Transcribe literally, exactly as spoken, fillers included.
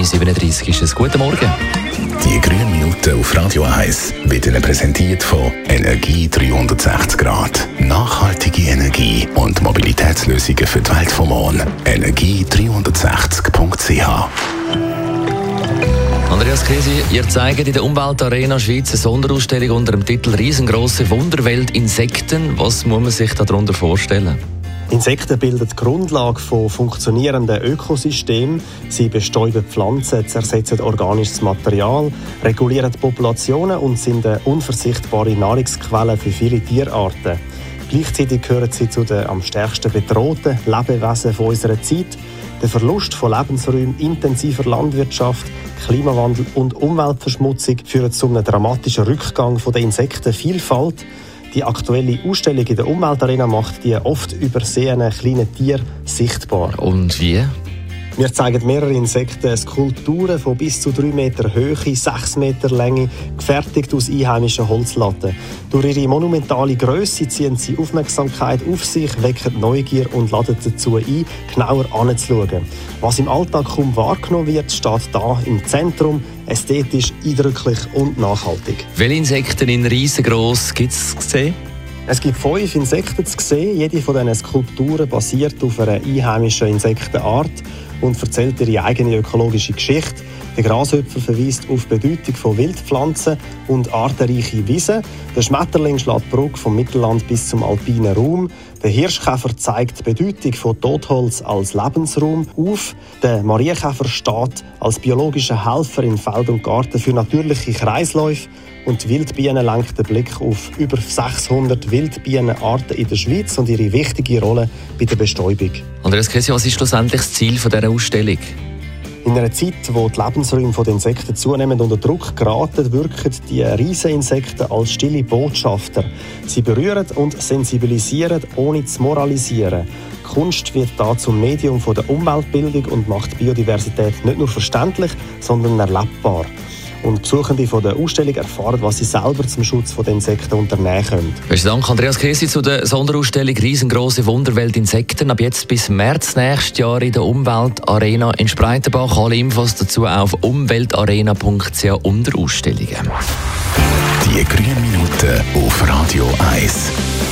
neun siebenunddreißig ist es. Guten Morgen. Die grünen Minuten auf Radio eins wird Ihnen präsentiert von Energie dreihundertsechzig Grad. Nachhaltige Energie und Mobilitätslösungen für die Welt vom Morgen. energie dreihundertsechzig punkt c h. Andreas Kesi, ihr zeigt in der Umweltarena Schweiz eine Sonderausstellung unter dem Titel «Riesengroße Wunderwelt Insekten». Was muss man sich darunter vorstellen? Insekten bilden die Grundlage von funktionierenden Ökosystemen. Sie bestäuben Pflanzen, zersetzen organisches Material, regulieren Populationen und sind eine unverzichtbare Nahrungsquelle für viele Tierarten. Gleichzeitig gehören sie zu den am stärksten bedrohten Lebewesen von unserer Zeit. Der Verlust von Lebensräumen, intensiver Landwirtschaft, Klimawandel und Umweltverschmutzung führen zu einem dramatischen Rückgang der Insektenvielfalt. Die aktuelle Ausstellung in der Umweltarena macht die oft übersehenen kleinen Tiere sichtbar. Und wie? Wir zeigen mehrere Insekten-Skulpturen von bis zu drei Meter Höhe, sechs Meter Länge, gefertigt aus einheimischen Holzlatten. Durch ihre monumentale Grösse ziehen sie Aufmerksamkeit auf sich, wecken Neugier und laden dazu ein, genauer anzuschauen. Was im Alltag kaum wahrgenommen wird, steht da im Zentrum, ästhetisch, eindrücklich und nachhaltig. Welche Insekten in riesengroß gibt es zu sehen? Es gibt fünf Insekten zu sehen. Jede von diesen Skulpturen basiert auf einer einheimischen Insektenart und erzählt ihre eigene ökologische Geschichte. Der Grashüpfer verweist auf die Bedeutung von Wildpflanzen und artenreiche Wiesen. Der Schmetterling schlägt die Brücke vom Mittelland bis zum alpinen Raum. Der Hirschkäfer zeigt die Bedeutung von Totholz als Lebensraum auf. Der Marienkäfer steht als biologischer Helfer in Feld und Garten für natürliche Kreisläufe. Und die Wildbiene lenkt den Blick auf über sechshundert Wildbienenarten in der Schweiz und ihre wichtige Rolle bei der Bestäubung. Andreas Kesi, was ist schlussendlich das Ziel dieser Ausstellung? In einer Zeit, wo die Lebensräume der Insekten zunehmend unter Druck geraten, wirken die Rieseninsekten als stille Botschafter. Sie berühren und sensibilisieren, ohne zu moralisieren. Kunst wird da zum Medium der Umweltbildung und macht Biodiversität nicht nur verständlich, sondern erlebbar. Und Besuchende von der Ausstellung erfahren, was sie selber zum Schutz der Insekten unternehmen können. Besten Dank, Andreas Kesi, zu der Sonderausstellung «Riesengroße Wunderwelt Insekten». Ab jetzt bis März nächstes Jahr in der Umweltarena in Spreitenbach. Alle Infos dazu auf umweltarena punkt c h unter Ausstellungen. Die grünen Minuten auf Radio eins.